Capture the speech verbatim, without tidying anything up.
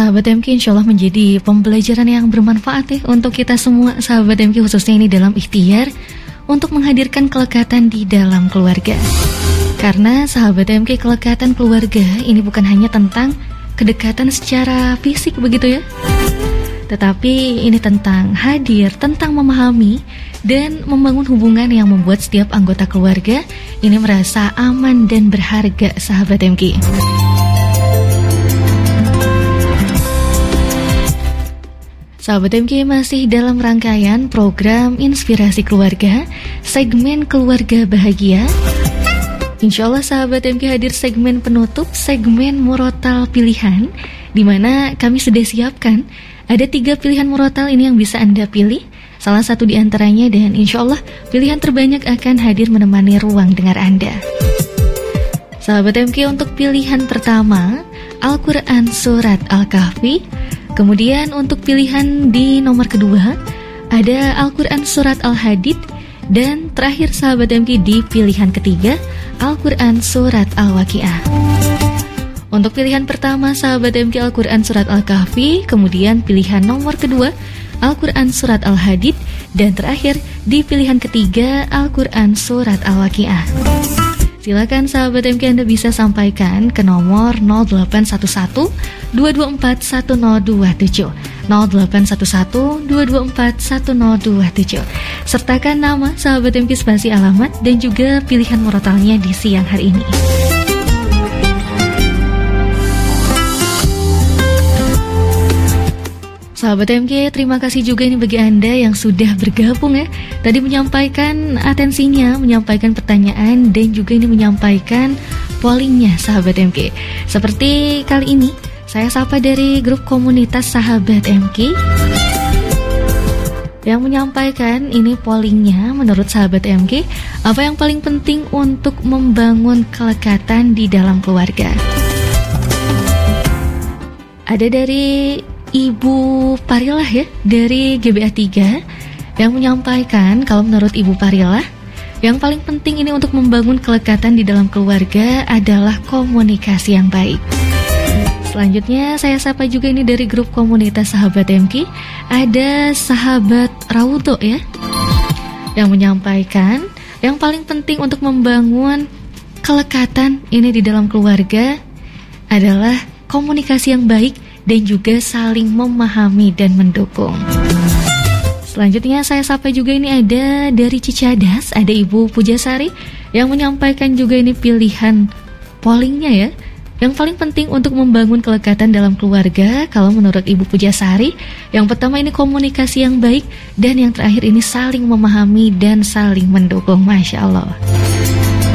sahabat M K, insya Allah menjadi pembelajaran yang bermanfaat ya untuk kita semua sahabat M K, khususnya ini dalam ikhtiar untuk menghadirkan kelekatan di dalam keluarga. Karena sahabat M K, kelekatan keluarga ini bukan hanya tentang kedekatan secara fisik begitu ya, tetapi ini tentang hadir, tentang memahami dan membangun hubungan yang membuat setiap anggota keluarga ini merasa aman dan berharga sahabat M K. Sahabat M K, masih dalam rangkaian program Inspirasi Keluarga, segmen Keluarga Bahagia. Insya Allah sahabat M K, hadir segmen penutup, segmen murotal pilihan, di mana kami sudah siapkan ada tiga pilihan murotal ini yang bisa Anda pilih, salah satu di antaranya, dan insya Allah pilihan terbanyak akan hadir menemani ruang dengar Anda. Sahabat M K, untuk pilihan pertama Al-Quran Surat Al-Kahfi. Kemudian untuk pilihan di nomor kedua ada Al-Quran Surat Al-Hadid. Dan terakhir sahabat M K, di pilihan ketiga Al-Quran Surat Al-Waqiah. Untuk pilihan pertama sahabat M K, Al-Quran Surat Al-Kahfi. Kemudian pilihan nomor kedua Al-Quran Surat Al-Hadid. Dan terakhir di pilihan ketiga Al-Quran Surat Al-Waqiah. Silakan sahabat M K, Anda bisa sampaikan ke nomor nol delapan satu satu dua dua empat satu nol dua tujuh nol delapan satu satu dua dua empat satu nol dua tujuh. Sertakan nama sahabat M K, spasi alamat dan juga pilihan murotalnya di siang hari ini. Sahabat M K, terima kasih juga ini bagi Anda yang sudah bergabung ya. Tadi menyampaikan atensinya, menyampaikan pertanyaan, dan juga ini menyampaikan pollingnya sahabat M K. Seperti kali ini, saya sapa dari grup komunitas sahabat M K yang menyampaikan ini pollingnya menurut sahabat M K, apa yang paling penting untuk membangun kelekatan di dalam keluarga. Ada dari Ibu Parilah ya, dari G B A tiga, yang menyampaikan kalau menurut Ibu Parilah, yang paling penting ini untuk membangun kelekatan di dalam keluarga adalah komunikasi yang baik. Selanjutnya saya sapa juga ini dari grup komunitas sahabat M K, ada sahabat Raudo ya, yang menyampaikan yang paling penting untuk membangun kelekatan ini di dalam keluarga adalah komunikasi yang baik dan juga saling memahami dan mendukung. Selanjutnya saya sapa juga ini ada dari Cicadas, ada Ibu Pujasari yang menyampaikan juga ini pilihan pollingnya ya. Yang paling penting untuk membangun kelekatan dalam keluarga kalau menurut Ibu Pujasari, yang pertama ini komunikasi yang baik, dan yang terakhir ini saling memahami dan saling mendukung. Masya Allah.